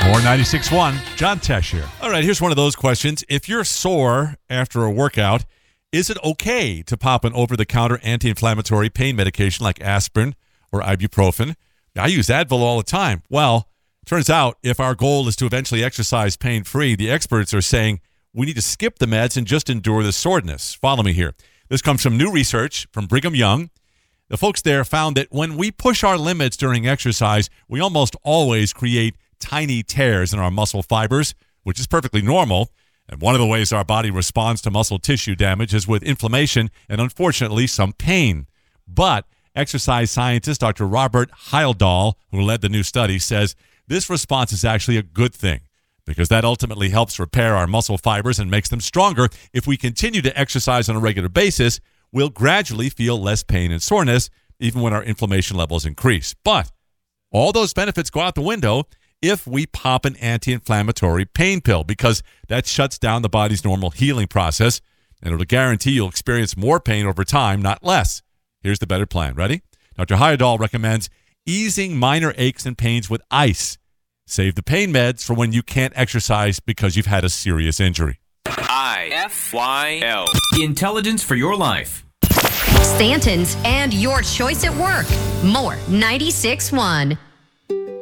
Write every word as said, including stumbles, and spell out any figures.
More ninety-six point one, John Tesh here. All right, here's one of those questions. If you're sore after a workout, is it okay to pop an over-the-counter anti-inflammatory pain medication like aspirin or ibuprofen? I use Advil all the time. Well, turns out if our goal is to eventually exercise pain-free, the experts are saying we need to skip the meds and just endure the soreness. Follow me here. This comes from new research from Brigham Young. The folks there found that when we push our limits during exercise, we almost always create tiny tears in our muscle fibers, which is perfectly normal. And one of the ways our body responds to muscle tissue damage is with inflammation and, unfortunately, some pain. But exercise scientist Doctor Robert Heyerdahl, who led the new study, says this response is actually a good thing because that ultimately helps repair our muscle fibers and makes them stronger. If we continue to exercise on a regular basis, we'll gradually feel less pain and soreness, even when our inflammation levels increase. But all those benefits go out the window if we pop an anti-inflammatory pain pill, because that shuts down the body's normal healing process, and it'll guarantee you'll experience more pain over time, not less. Here's the better plan. Ready? Doctor Heyerdahl recommends easing minor aches and pains with ice. Save the pain meds for when you can't exercise because you've had a serious injury. I F Y L. Intelligence for your life. Stanton's and your choice at work. More ninety-six point one.